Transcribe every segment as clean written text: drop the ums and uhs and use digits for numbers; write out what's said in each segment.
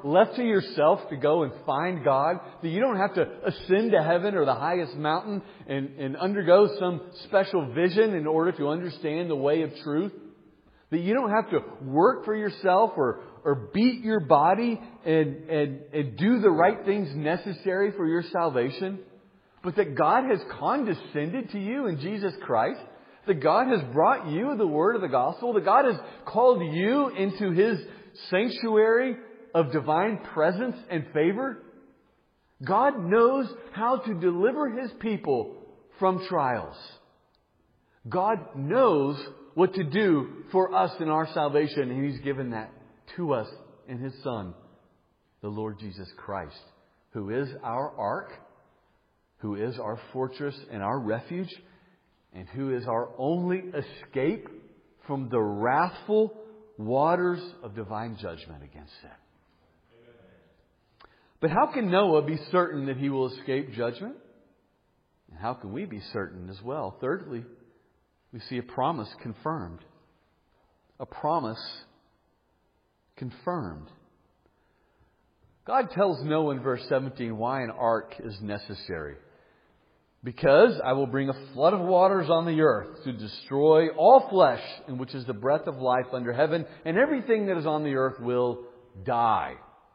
left to yourself to go and find God, that you don't have to ascend to heaven or the highest mountain and undergo some special vision in order to understand the way of truth, that you don't have to work for yourself or beat your body and do the right things necessary for your salvation, but that God has condescended to you in Jesus Christ, that God has brought you the word of the gospel, that God has called you into His sanctuary of divine presence and favor. God knows how to deliver His people from trials. God knows what to do for us in our salvation, and He's given that to us in His Son, the Lord Jesus Christ, who is our ark, who is our fortress and our refuge, and who is our only escape from the wrathful waters of divine judgment against sin. But how can Noah be certain that he will escape judgment? And how can we be certain as well? Thirdly, we see a promise confirmed. A promise confirmed. God tells Noah in verse 17 why an ark is necessary. Because I will bring a flood of waters on the earth to destroy all flesh, in which is the breath of life under heaven, and everything that is on the earth will die.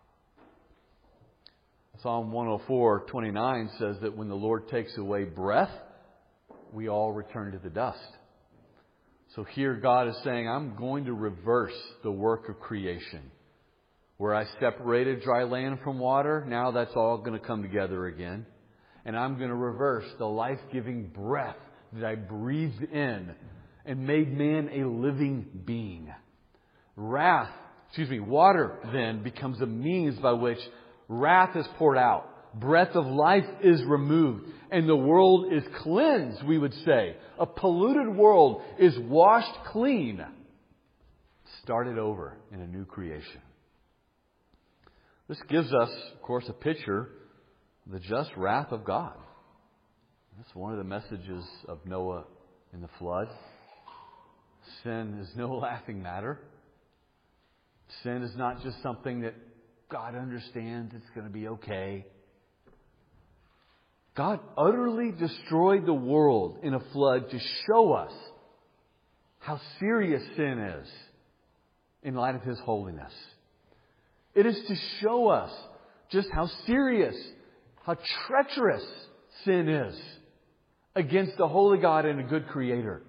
Psalm 104:29 says that when the Lord takes away breath, we all return to the dust. So here God is saying, I'm going to reverse the work of creation. Where I separated dry land from water, now that's all going to come together again. And I'm going to reverse the life-giving breath that I breathed in and made man a living being. Water then becomes a means by which wrath is poured out. Breath of life is removed. And the world is cleansed, we would say. A polluted world is washed clean. Started over in a new creation. This gives us, of course, a picture of the just wrath of God. That's one of the messages of Noah in the flood. Sin is no laughing matter. Sin is not just something that God understands it's going to be okay. God utterly destroyed the world in a flood to show us how serious sin is in light of His holiness. It is to show us just how serious, how treacherous sin is against the holy God and a good Creator.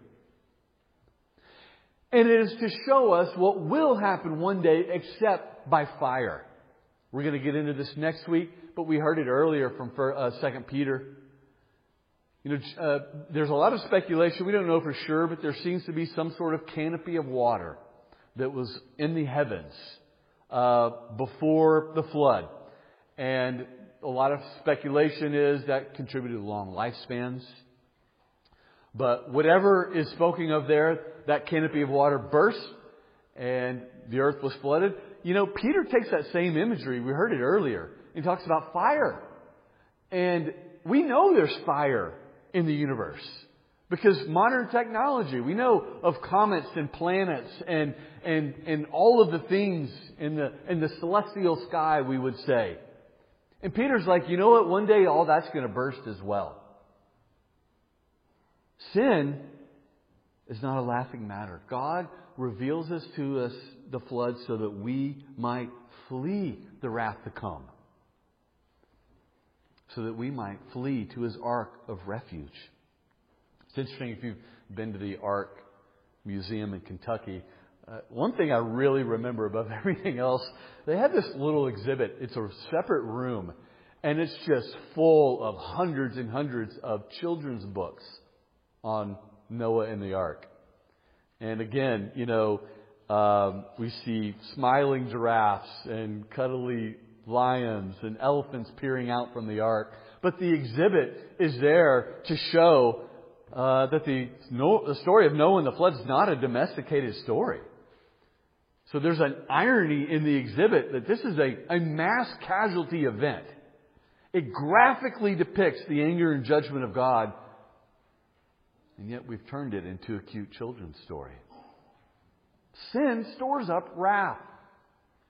And it is to show us what will happen one day except by fire. We're going to get into this next week, but we heard it earlier from 2 Peter. There's a lot of speculation. We don't know for sure, but there seems to be some sort of canopy of water that was in the heavens before the flood. And a lot of speculation is that contributed to long lifespans. But whatever is spoken of there, that canopy of water burst and the earth was flooded. Peter takes that same imagery. We heard it earlier. He talks about fire. And we know there's fire in the universe. Because modern technology, we know of comets and planets and all of the things in the celestial sky, we would say. And Peter's like, you know what? One day all that's going to burst as well. Sin is not a laughing matter. God reveals this to us, the flood, so that we might flee the wrath to come. So that we might flee to His ark of refuge. It's interesting if you've been to the Ark Museum in Kentucky. One thing I really remember above everything else, they had this little exhibit. It's a separate room. And it's just full of hundreds and hundreds of children's books on Noah and the ark. And again, we see smiling giraffes and cuddly lions and elephants peering out from the ark. But the exhibit is there to show that the story of Noah and the flood is not a domesticated story. So there's an irony in the exhibit that this is a mass casualty event. It graphically depicts the anger and judgment of God. And yet we've turned it into a cute children's story. Sin stores up wrath.